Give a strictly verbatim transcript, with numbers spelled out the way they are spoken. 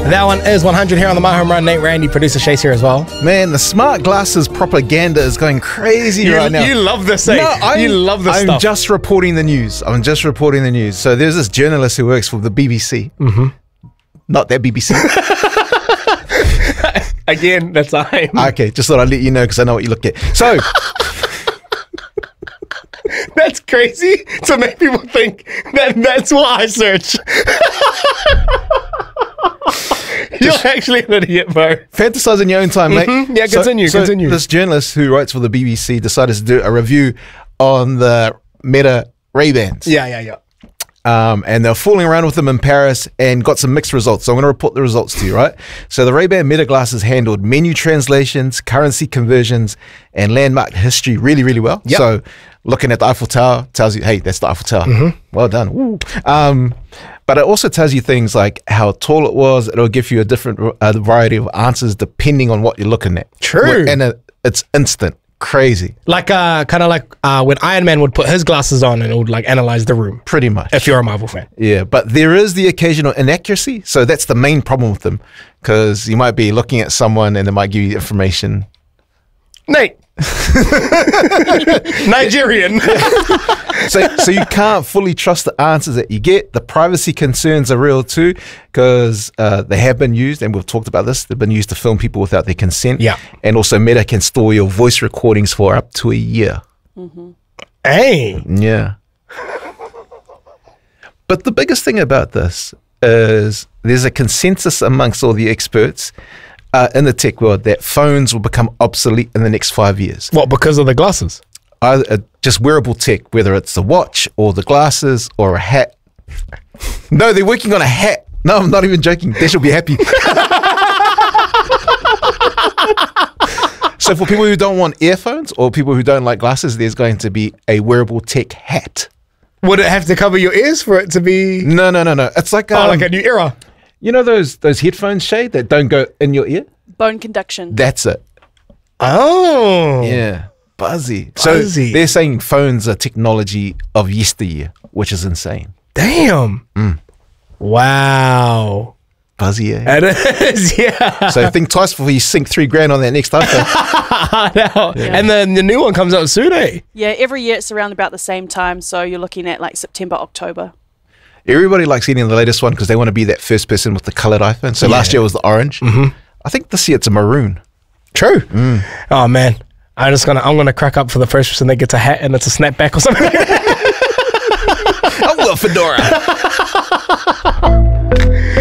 That one is one hundred here on the My Home Run. Nate Randy, producer Chase here as well. Man, the smart glasses propaganda is going crazy you, right now. You love this, eh? No, I'm, you love this I'm stuff. just reporting the news. I'm just reporting the news. So there's this journalist who works for the B B C. Mm-hmm. Not that B B C. Again, that's I. Okay, just thought I'd let you know because I know what you look at. So... That's crazy to make people think that that's what I search. You're actually an idiot, bro. Fantasize in your own time, mate. Mm-hmm. Yeah, continue, so, continue. So this journalist who writes for the B B C decided to do a review on the Meta Ray-Bans. Yeah, yeah, yeah. Um, and they're fooling around with them in Paris and got some mixed results. So I'm going to report the results to you, right? So the Ray-Ban Meta glasses handled menu translations, currency conversions, and landmark history really, really well. Yep. So looking at the Eiffel Tower tells you, hey, that's the Eiffel Tower. Mm-hmm. Well done. Woo. Um, but it also tells you things like how tall it was. It'll give you a different uh, variety of answers depending on what you're looking at. True. And it, it's instant. Crazy. Like, uh, kind of like uh, when Iron Man would put his glasses on and it would like analyze the room. Pretty much. If you're a Marvel fan. Yeah, but there is the occasional inaccuracy. So that's the main problem with them, because you might be looking at someone and it might give you information. Nate. Nigerian. so, so you can't fully trust the answers that you get. The privacy concerns are real too, because uh, they have been used, and we've talked about this. They've been used to film people without their consent. Yeah. And also Meta can store your voice recordings for up to a year. Mm-hmm. Hey. Yeah. But the biggest thing about this is there's a consensus amongst all the experts Uh, in the tech world that phones will become obsolete in the next five years. What, because of the glasses? Uh, uh, just wearable tech, whether it's the watch or the glasses or a hat. No, they're working on a hat. No, I'm not even joking. They should be happy. So for people who don't want earphones or people who don't like glasses, there's going to be a wearable tech hat. Would it have to cover your ears for it to be... No, no, no, no. It's like... Oh, Um, like a new era. You know those those headphones, Shay, that don't go in your ear? Bone conduction. That's it. Oh. Yeah. Buzzy. Buzzy. So they're saying phones are technology of yesteryear, which is insane. Damn. Mm. Wow. Buzzy, eh? It is, yeah. So think twice before you sink three grand on that next iPhone. I know. Yeah. And then the new one comes out soon, eh? Yeah, every year it's around about the same time. So you're looking at like September, October. Everybody likes getting the latest one because they want to be that first person with the colored iPhone. So Yeah. last year was the orange. Mm-hmm. I think this year it's a maroon. True. Mm. Oh man, I'm just gonna I'm gonna crack up for the first person that gets a hat and it's a snapback or something. Oh, well, fedora.